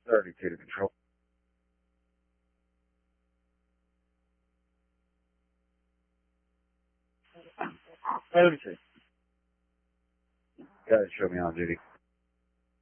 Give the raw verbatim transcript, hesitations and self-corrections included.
thirty-two to control. thirty-two. Guys, show me on duty.